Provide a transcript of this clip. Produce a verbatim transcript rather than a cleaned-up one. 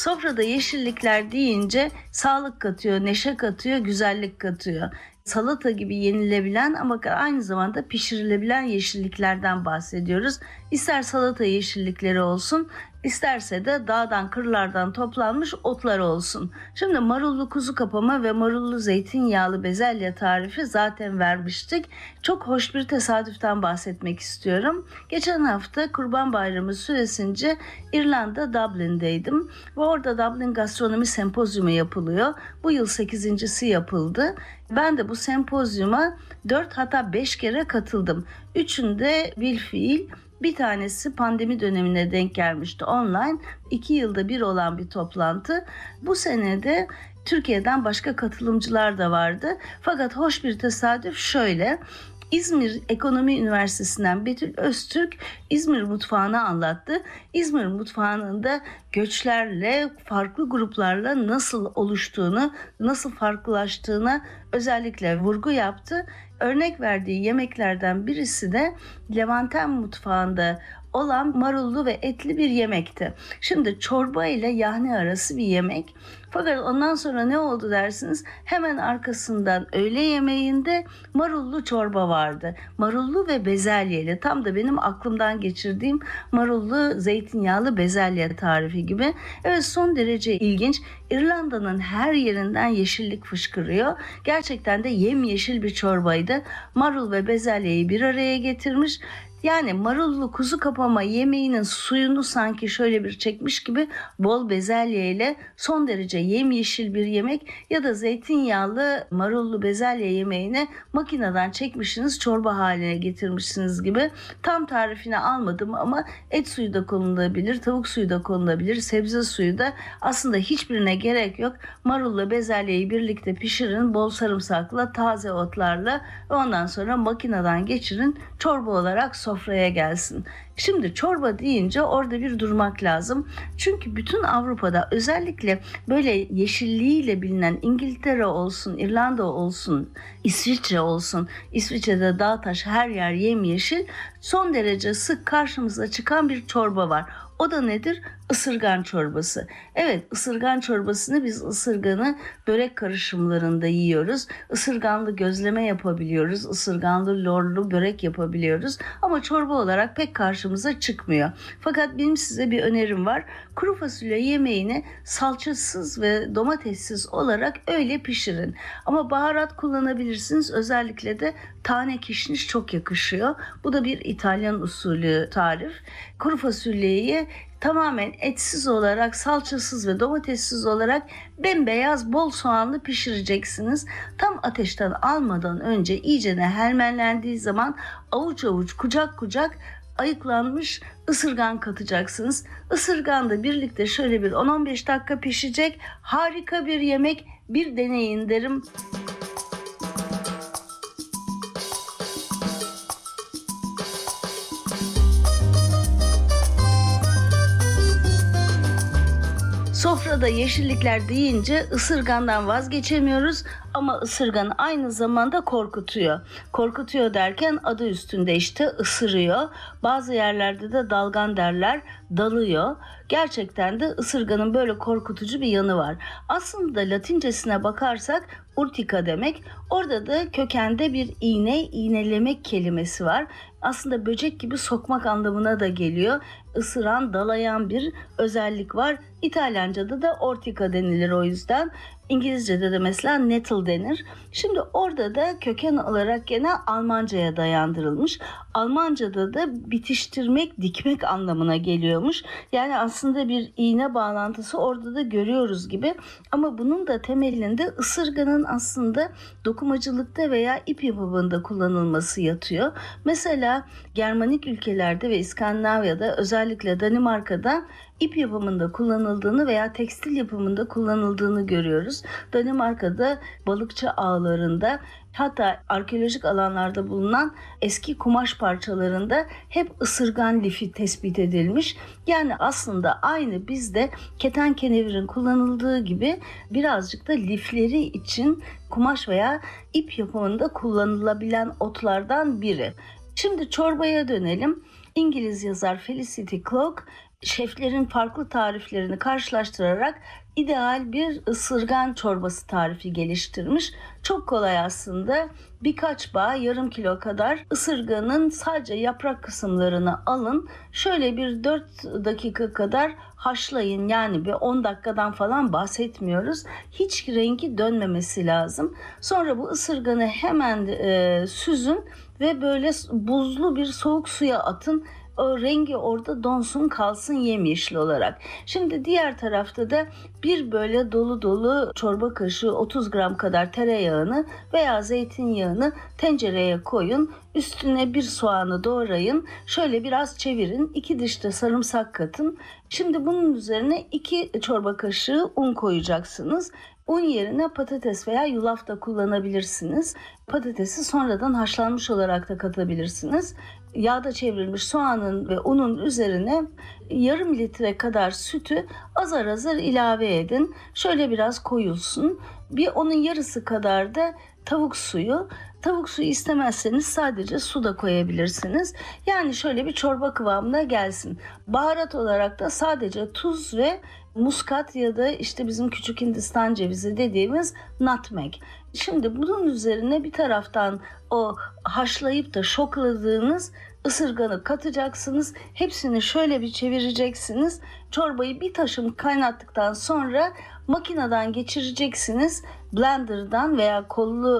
Sofrada yeşillikler deyince sağlık katıyor, neşe katıyor, güzellik katıyor. Salata gibi yenilebilen ama aynı zamanda pişirilebilen yeşilliklerden bahsediyoruz. İster salata yeşillikleri olsun, isterse de dağdan kırlardan toplanmış otlar olsun. Şimdi marullu kuzu kapama ve marullu zeytinyağlı bezelye tarifi zaten vermiştik. Çok hoş bir tesadüften bahsetmek istiyorum. Geçen hafta Kurban Bayramı süresince İrlanda Dublin'deydim ve orada Dublin Gastronomi Sempozyumu yapılıyor. Bu yıl sekizincisi yapıldı. Ben de bu sempozyuma dört hatta beş kere katıldım. Üçünde bilfiil, bir tanesi pandemi dönemine denk gelmişti online. İki yılda bir olan bir toplantı. Bu sene de Türkiye'den başka katılımcılar da vardı. Fakat hoş bir tesadüf şöyle. İzmir Ekonomi Üniversitesi'nden Betül Öztürk İzmir mutfağını anlattı. İzmir mutfağının da göçlerle, farklı gruplarla nasıl oluştuğunu, nasıl farklılaştığına özellikle vurgu yaptı. Örnek verdiği yemeklerden birisi de Levanten mutfağında olan marullu ve etli bir yemekti. Şimdi çorba ile yahni arası bir yemek. Fakat ondan sonra ne oldu dersiniz? Hemen arkasından öğle yemeğinde marullu çorba vardı. Marullu ve bezelyeli. Tam da benim aklımdan geçirdiğim marullu zeytinyağlı bezelye tarifi gibi. Evet, son derece ilginç. İrlanda'nın her yerinden yeşillik fışkırıyor. Gerçekten de yemyeşil bir çorbaydı. Marul ve bezelyeyi bir araya getirmiş. Yani marullu kuzu kapama yemeğinin suyunu sanki şöyle bir çekmiş gibi bol bezelye ile son derece yemyeşil bir yemek ya da zeytinyağlı marullu bezelye yemeğini makineden çekmişsiniz, çorba haline getirmişsiniz gibi. Tam tarifini almadım ama et suyu da konulabilir, tavuk suyu da konulabilir, sebze suyu da, aslında hiçbirine gerek yok. Marulla bezelyeyi birlikte pişirin, bol sarımsakla, taze otlarla ve ondan sonra makineden geçirin, çorba olarak sofraya gelsin. Şimdi çorba deyince orada bir durmak lazım. Çünkü bütün Avrupa'da, özellikle böyle yeşilliğiyle bilinen İngiltere olsun, İrlanda olsun, İsviçre olsun, İsviçre'de dağ taş her yer yemyeşil, son derece sık karşımıza çıkan bir çorba var. O da nedir? Isırgan çorbası. Evet, ısırgan çorbasını biz ısırganı börek karışımlarında yiyoruz. Isırganlı gözleme yapabiliyoruz. Isırganlı lorlu börek yapabiliyoruz. Ama çorba olarak pek karşımıza çıkmıyor. Fakat benim size bir önerim var. Kuru fasulye yemeğini salçasız ve domatessiz olarak öyle pişirin. Ama baharat kullanabilirsiniz. Özellikle de tane kişniş çok yakışıyor. Bu da bir İtalyan usulü tarif. Kuru fasulyeyi tamamen etsiz olarak, salçasız ve domatessiz olarak bembeyaz bol soğanlı pişireceksiniz. Tam ateşten almadan önce iyicene hermelendiği zaman avuç avuç, kucak kucak ayıklanmış ısırgan katacaksınız. Isırgan da birlikte şöyle bir on on beş dakika pişecek. Harika bir yemek, bir deneyin derim. Sofrada yeşillikler deyince ısırgandan vazgeçemiyoruz ama ısırgan aynı zamanda korkutuyor. Korkutuyor derken adı üstünde işte, ısırıyor. Bazı yerlerde de dalgan derler, dalıyor. Gerçekten de ısırganın böyle korkutucu bir yanı var. Aslında Latincesine bakarsak urtica demek. Orada da kökende bir iğne, iğnelemek kelimesi var. Aslında böcek gibi sokmak anlamına da geliyor. Isıran, dalayan bir özellik var. İtalyanca'da da ortica denilir o yüzden. İngilizce'de de mesela nettle denir. Şimdi orada da köken olarak gene Almanca'ya dayandırılmış. Almanca'da da bitiştirmek, dikmek anlamına geliyormuş. Yani aslında bir iğne bağlantısı orada da görüyoruz gibi. Ama bunun da temelinde ısırganın aslında dokumacılıkta veya ip yapımında kullanılması yatıyor. Mesela Germanik ülkelerde ve İskandinavya'da, özellikle Danimarka'da ip yapımında kullanıldığını veya tekstil yapımında kullanıldığını görüyoruz. Danimarka'da balıkçı ağlarında, hatta arkeolojik alanlarda bulunan eski kumaş parçalarında hep ısırgan lifi tespit edilmiş. Yani aslında aynı bizde keten kenevirin kullanıldığı gibi birazcık da lifleri için kumaş veya ip yapımında kullanılabilen otlardan biri. Şimdi çorbaya dönelim. İngiliz yazar Felicity Clark şeflerin farklı tariflerini karşılaştırarak ideal bir ısırgan çorbası tarifi geliştirmiş. Çok kolay aslında. Birkaç bağ, yarım kilo kadar ısırganın sadece yaprak kısımlarını alın. Şöyle bir dört dakika kadar haşlayın. Yani bir on dakikadan falan bahsetmiyoruz. Hiç rengi dönmemesi lazım. Sonra bu ısırganı hemen e, süzün ve böyle buzlu bir soğuk suya atın. O rengi orada donsun, kalsın yemyeşil olarak. Şimdi diğer tarafta da bir böyle dolu dolu çorba kaşığı otuz gram kadar tereyağını veya zeytinyağını tencereye koyun. Üstüne bir soğanı doğrayın. Şöyle biraz çevirin. iki diş de sarımsak katın. Şimdi bunun üzerine iki çorba kaşığı un koyacaksınız. Un yerine patates veya yulaf da kullanabilirsiniz. Patatesi sonradan haşlanmış olarak da katabilirsiniz. Yağda çevrilmiş soğanın ve unun üzerine yarım litre kadar sütü azar azar ilave edin. Şöyle biraz koyulsun. Bir onun yarısı kadar da tavuk suyu. Tavuk suyu istemezseniz sadece su da koyabilirsiniz. Yani şöyle bir çorba kıvamına gelsin. Baharat olarak da sadece tuz ve muskat ya da işte bizim küçük Hindistan cevizi dediğimiz nutmeg. Şimdi bunun üzerine bir taraftan o haşlayıp da şokladığınız ısırganı katacaksınız. Hepsini şöyle bir çevireceksiniz. Çorbayı bir taşım kaynattıktan sonra makineden geçireceksiniz. Blender'dan veya kollu